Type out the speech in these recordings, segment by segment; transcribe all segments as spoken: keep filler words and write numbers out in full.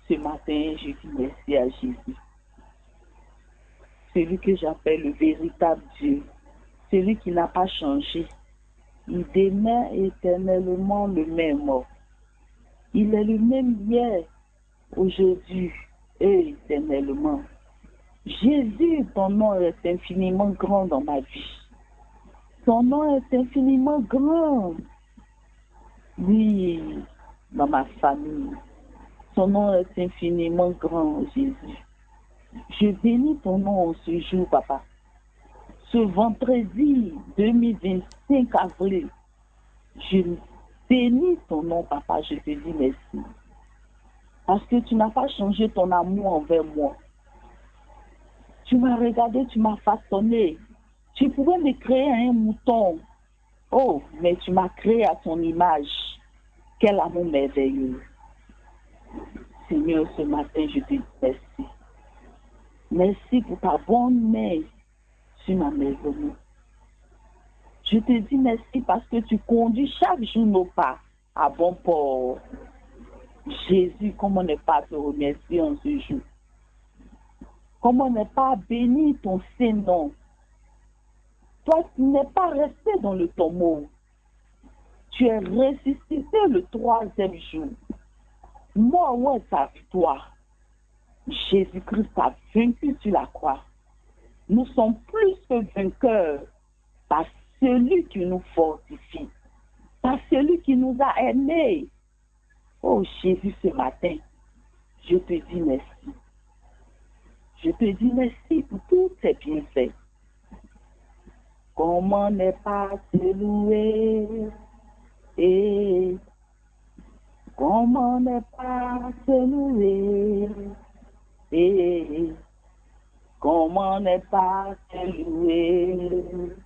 Ce matin, je dis merci à Jésus. Celui que j'appelle le véritable Dieu. Celui qui n'a pas changé. Il demeure éternellement le même. Il est le même hier, aujourd'hui et éternellement. Jésus, ton nom est infiniment grand dans ma vie. Ton nom est infiniment grand. Oui, dans ma famille. Ton nom est infiniment grand, Jésus. Je bénis ton nom en ce jour, papa. Ce vendredi deux mille vingt-cinq avril, je bénis ton nom, papa. Je te dis merci. Parce que tu n'as pas changé ton amour envers moi. Tu m'as regardé, tu m'as façonné. Tu pouvais me créer un mouton. Oh, mais tu m'as créé à ton image. Quel amour merveilleux. Seigneur, ce matin, je te dis merci. Merci pour ta bonne main sur ma maison. Je te dis merci parce que tu conduis chaque jour nos pas à bon port. Jésus, comment ne pas te remercier en ce jour? Comment ne pas bénir ton Saint-Nom? Toi, tu n'es pas resté dans le tombeau. Tu es ressuscité le troisième jour. Moi, où est ta victoire? Jésus-Christ a vaincu sur la croix. Nous sommes plus que vainqueurs par celui qui nous fortifie, par celui qui nous a aimés. Oh Jésus, ce matin, je te dis merci. Je te dis merci pour tous tes bienfaits. Comment ne pas te louer? Et comment ne pas te louer? Et comment ne pas te louer?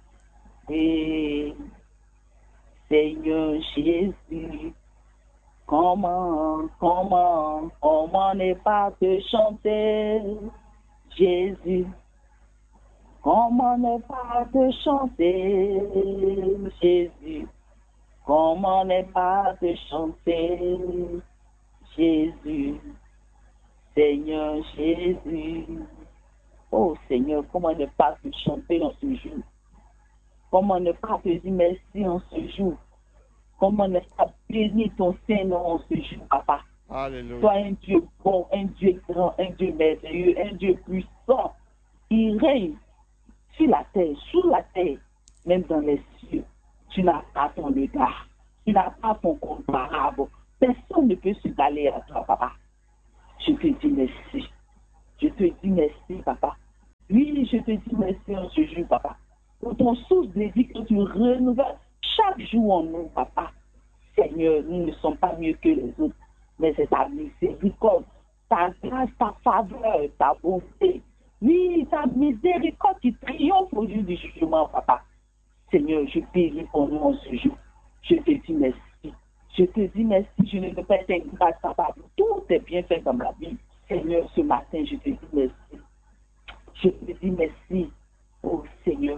Et Seigneur Jésus, comment, comment, comment ne pas te chanter? Jésus, comment ne pas te chanter? Jésus, comment ne pas te chanter? Jésus, Seigneur Jésus. Oh Seigneur, comment ne pas te chanter en ce jour? Comment ne pas te dire merci en ce jour? Comment ne pas bénir ton Saint-Nom en ce jour, papa? Alléluia. Sois un Dieu bon, un Dieu grand, un Dieu merveilleux, un Dieu puissant. Il règne sur la terre, sous la terre, même dans les cieux. Tu n'as pas ton regard. Tu n'as pas ton comparable. Personne ne peut se galer à toi, papa. Je te dis merci. Je te dis merci, papa. Oui, je te dis merci en ce jour, papa. Pour ton source de vie que tu renouvelles chaque jour en nous, papa. Seigneur, nous ne sommes pas mieux que les autres, mais c'est ta miséricorde, ta grâce, ta faveur, ta bonté. Oui, ta miséricorde qui triomphe au jour du jugement, papa. Seigneur, je bénis ton nom en ce jour. Je te dis merci. Je te dis merci. Je ne peux pas être grâce, papa, pour tous tes bienfaits dans ma vie. Seigneur, ce matin, je te dis merci. Je te dis merci, oh Seigneur.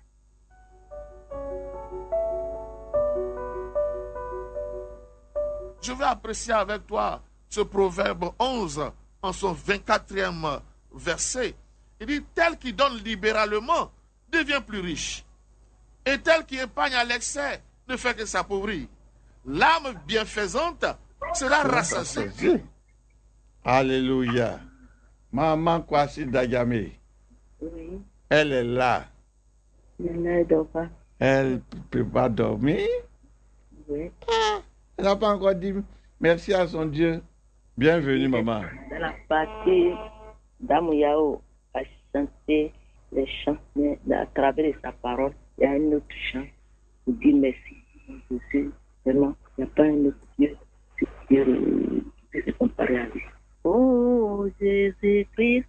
Je vais apprécier avec toi ce proverbe onze en son vingt-quatrième verset. Il dit, tel qui donne libéralement devient plus riche. Et tel qui épargne à l'excès ne fait que s'appauvrir. L'âme bienfaisante sera rassasiée. Alléluia. Maman Kwasi Dagame, Oui, elle est là. elle ne dort pas. Elle ne peut pas dormir. Oui. Elle n'a pas encore dit merci à son Dieu. Bienvenue, maman. Dans la partie d'Amouyao a chanté les chants, mais à travers sa parole, il y a un autre chant pour dire merci. Jésus, vraiment, il n'y a pas un autre Dieu qui peut se comparer à lui. Oh Jésus-Christ,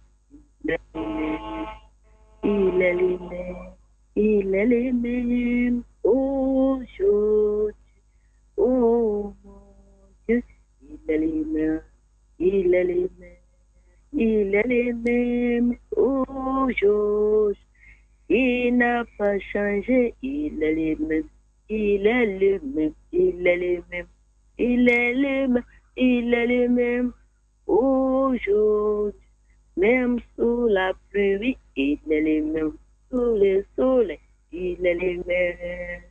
il est le même, il est le même aujourd'hui. Oh mon Dieu, il est le même, il est le même, il est le même aujourd'hui. Il n'a pas changé, il est le même, il est le même, il est le même, il est le même, il est le même. Oh toujours. Même sous la pluie, il est le même. Sous le soleil, il est le même.